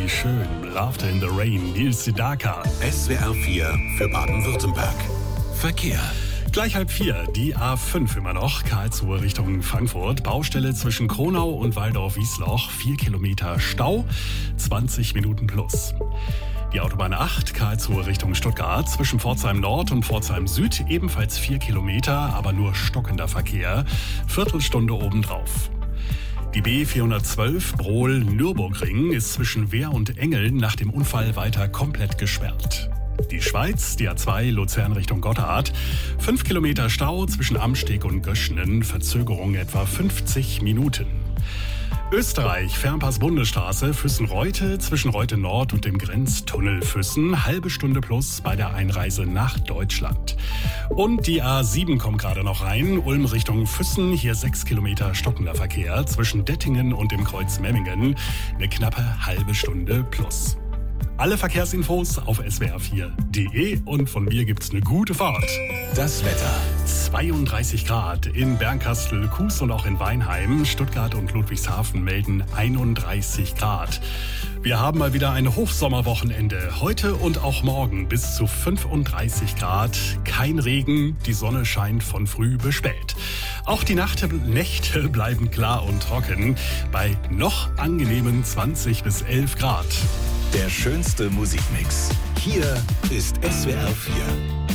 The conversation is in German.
wie schön. Laughter in the Rain, Nils Sedaka. SWR 4 für Baden-Württemberg. Verkehr. Gleich 3:30, die A5 immer noch, Karlsruhe Richtung Frankfurt. Baustelle zwischen Kronau und Walldorf-Wiesloch, 4 Kilometer Stau, 20 Minuten plus. Die Autobahn 8, Karlsruhe Richtung Stuttgart, zwischen Pforzheim Nord und Pforzheim Süd, ebenfalls 4 Kilometer, aber nur stockender Verkehr, Viertelstunde obendrauf. Die B412 Brohl-Nürburgring ist zwischen Wehr und Engeln nach dem Unfall weiter komplett gesperrt. Die Schweiz, die A2 Luzern Richtung Gotthard, 5 Kilometer Stau zwischen Amsteg und Göschenen, Verzögerung etwa 50 Minuten. Österreich, Fernpass-Bundesstraße, Füssen-Reute, zwischen Reute Nord und dem Grenztunnel Füssen, halbe Stunde plus bei der Einreise nach Deutschland. Und die A7 kommt gerade noch rein, Ulm Richtung Füssen, hier 6 Kilometer stockender Verkehr, zwischen Dettingen und dem Kreuz Memmingen, eine knappe halbe Stunde plus. Alle Verkehrsinfos auf swr4.de und von mir gibt's eine gute Fahrt. Das Wetter. 32 Grad in Bernkastel, Kues und auch in Weinheim. Stuttgart und Ludwigshafen melden 31 Grad. Wir haben mal wieder ein Hochsommerwochenende. Heute und auch morgen bis zu 35 Grad. Kein Regen, die Sonne scheint von früh bis spät. Auch die Nächte bleiben klar und trocken bei noch angenehmen 20 bis 11 Grad. Der schönste Musikmix. Hier ist SWR 4.